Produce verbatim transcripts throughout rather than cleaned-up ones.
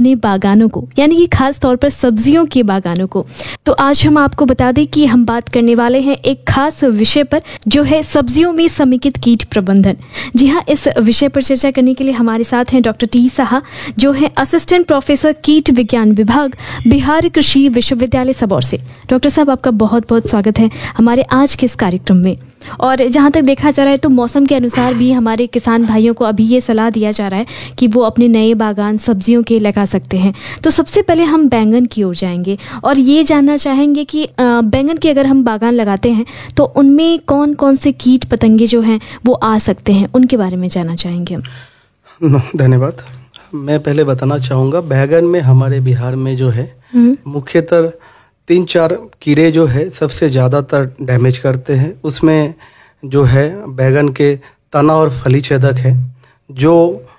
अपने बागानों को, यानी कि खास तौर पर सब्जियों के बागानों को। तो आज हम आपको बता दें कि हम बात करने वाले हैं एक खास विषय पर, जो है सब्जियों में समेकित कीट प्रबंधन। जी हाँ, इस विषय पर चर्चा करने के लिए हमारे साथ हैं डॉक्टर टी साहा, जो है असिस्टेंट प्रोफेसर कीट विज्ञान विभाग, बिहार कृषि विश्वविद्यालय सबौर से। डॉक्टर साहब, आपका बहुत बहुत स्वागत है हमारे आज के इस कार्यक्रम में। और जहाँ तक देखा जा रहा है तो मौसम के अनुसार भी हमारे किसान भाइयों को अभी ये सलाह दिया जा रहा है कि वो अपने नए बागान सब्जियों के लगा सकते हैं। तो सबसे पहले हम बैंगन की ओर जाएंगे और ये जानना चाहेंगे कि बैंगन के अगर हम बागान लगाते हैं तो उनमें कौन कौन से कीट पतंगे जो हैं वो आ सकते हैं, उनके बारे में जानना चाहेंगे हम। धन्यवाद। मैं पहले बताना चाहूँगा, बैंगन में हमारे बिहार में जो है मुख्यतः तीन चार कीड़े जो है सबसे ज़्यादातर डैमेज करते हैं। उसमें जो है बैगन के तना और फली छेदक है, जो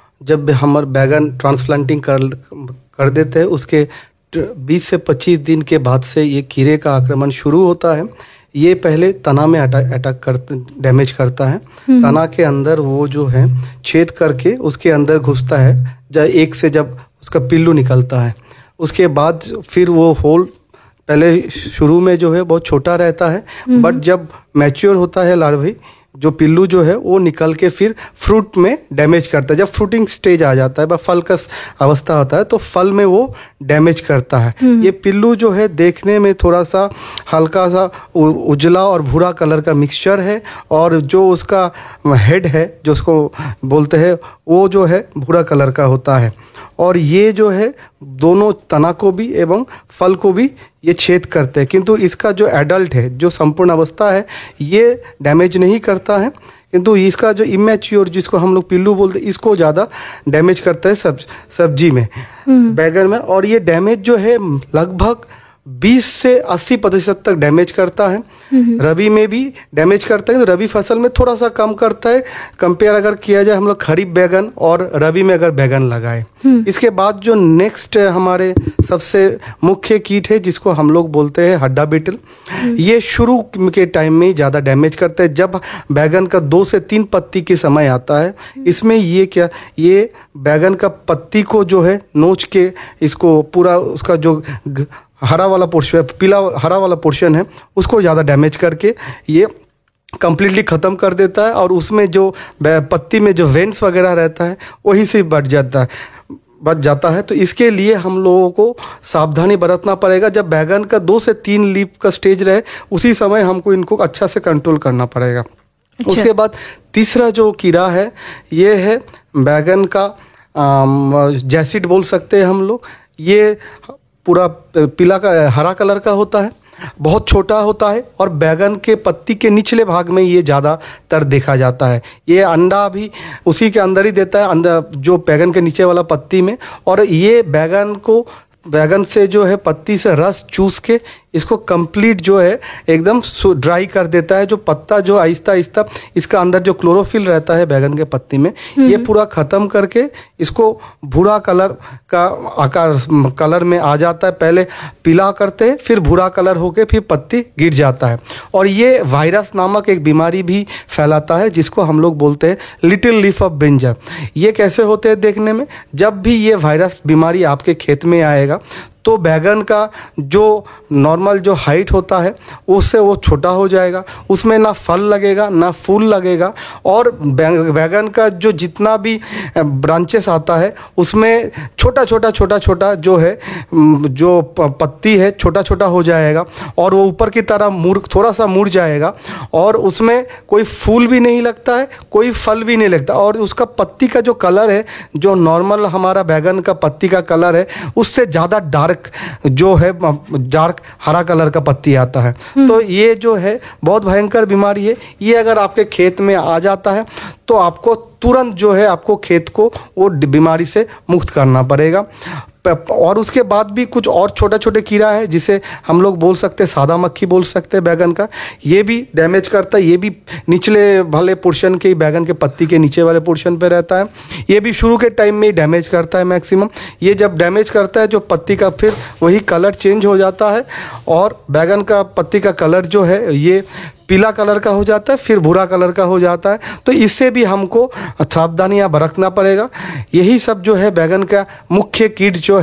जब हमारे बैगन ट्रांसप्लांटिंग कर कर देते हैं उसके बीस से पच्चीस दिन के बाद से ये कीड़े का आक्रमण शुरू होता है। ये पहले तना में अटैक अटैक कर डैमेज करता है। तना के अंदर वो जो है छेद करके उसके अंदर घुसता है, जब एक से जब उसका पिल्लू निकलता है, उसके बाद फिर वो होल पहले शुरू में जो है बहुत छोटा रहता है, बट जब मैच्योर होता है लार्वी, जो पिल्लू जो है वो निकल के फिर फ्रूट में डैमेज करता है। जब फ्रूटिंग स्टेज आ जाता है, फल का अवस्था होता है, तो फल में वो डैमेज करता है। ये पिल्लू जो है देखने में थोड़ा सा हल्का सा उजला और भूरा कलर का मिक्सचर है, और जो उसका हेड है जो उसको बोलते हैं वो जो है भूरा कलर का होता है। और ये जो है दोनों तना को भी एवं फल को भी ये छेद करते हैं, किंतु इसका जो एडल्ट है, जो संपूर्ण अवस्था है, ये डैमेज नहीं करता है, किंतु इसका जो इमेच्योर जिसको हम लोग पिल्लू बोलते हैं, इसको ज़्यादा डैमेज करता है सब सब्जी में, बैगन में। और ये डैमेज जो है लगभग बीस से अस्सी प्रतिशत तक डैमेज करता है। रबी में भी डैमेज करता है, तो रबी फसल में थोड़ा सा कम करता है, कंपेयर अगर किया जाए हम लोग खरीफ बैगन और रबी में अगर बैगन लगाए। इसके बाद जो नेक्स्ट हमारे सबसे मुख्य कीट है जिसको हम लोग बोलते हैं हड्डा बीटल, ये शुरू के टाइम में ज़्यादा डैमेज करता है। जब बैगन का दो से तीन पत्ती के समय आता है, इसमें ये क्या ये बैगन का पत्ती को जो है नोच के इसको पूरा उसका जो हरा वाला पोर्शन, पीला हरा वाला पोर्शन है, उसको ज़्यादा डैमेज करके ये कम्प्लीटली ख़त्म कर देता है, और उसमें जो पत्ती में जो वेंट्स वगैरह रहता है वही से बढ़ जाता है बच जाता है। तो इसके लिए हम लोगों को सावधानी बरतना पड़ेगा। जब बैगन का दो से तीन लीफ का स्टेज रहे, उसी समय हमको इनको अच्छा से कंट्रोल करना पड़ेगा। अच्छा। उसके बाद तीसरा जो कीड़ा है ये है बैगन का जैसिड बोल सकते हैं हम लोग। ये पूरा पीला का हरा कलर का होता है, बहुत छोटा होता है, और बैगन के पत्ती के निचले भाग में ये ज़्यादातर देखा जाता है। ये अंडा भी उसी के अंदर ही देता है, अंदर जो बैगन के नीचे वाला पत्ती में। और ये बैगन को बैगन से जो है पत्ती से रस चूस के इसको कंप्लीट जो है एकदम ड्राई कर देता है। जो पत्ता जो आहिस्ता आहिस्ता इसका अंदर जो क्लोरोफिल रहता है बैगन के पत्ती में, ये पूरा ख़त्म करके इसको भूरा कलर का आकार कलर में आ जाता है। पहले पीला करते हैं, फिर भूरा कलर होके फिर पत्ती गिर जाता है। और ये वायरस नामक एक बीमारी भी फैलाता है जिसको हम लोग बोलते हैं लिटिल लीफ ऑफ ब्रिंजल। ये कैसे होते हैं देखने में, जब भी ये वायरस बीमारी आपके खेत में आएगा तो बैगन का जो नॉर्मल जो हाइट होता है उससे वो छोटा हो जाएगा, उसमें ना फल लगेगा ना फूल लगेगा, और बैगन का जो जितना भी ब्रांचेस आता है उसमें छोटा छोटा छोटा छोटा जो है जो पत्ती है छोटा छोटा हो जाएगा, और वो ऊपर की तरह मुड़ थोड़ा सा मुड़ जाएगा, और उसमें कोई फूल भी नहीं लगता है, कोई फल भी नहीं लगता। और उसका पत्ती का जो कलर है, जो नॉर्मल हमारा बैगन का पत्ती का कलर है, उससे ज़्यादा डार्क जो है डार्क हरा कलर का पत्ती आता है। तो ये जो है बहुत भयंकर बीमारी है। ये अगर आपके खेत में आ जाता है तो आपको तुरंत जो है आपको खेत को वो बीमारी से मुक्त करना पड़ेगा। और उसके बाद भी कुछ और छोटे छोटे कीड़ा है जिसे हम लोग बोल सकते हैं सादा मक्खी बोल सकते हैं बैगन का। ये भी डैमेज करता है, ये भी निचले वाले पोर्शन के बैगन के पत्ती के नीचे वाले पोर्शन पे रहता है। ये भी शुरू के टाइम में ही डैमेज करता है मैक्सिमम। ये जब डैमेज करता है जो पत्ती का फिर वही कलर चेंज हो जाता है और बैगन का पत्ती का कलर जो है ये पीला कलर का हो जाता है, फिर भूरा कलर का हो जाता है। तो इससे भी हमको सावधानियां बरतना पड़ेगा। यही सब जो है बैगन का मुख्य कीट जो